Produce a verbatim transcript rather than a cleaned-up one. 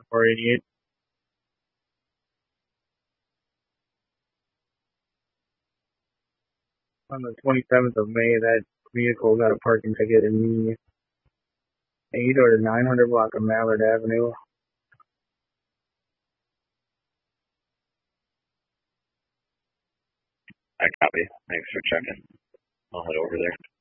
four eighty-eight. On the twenty-seventh of May, that vehicle got a parking ticket in the eight or nine hundred block of Mallard Avenue. I copy. Thanks for checking. I'll head over there.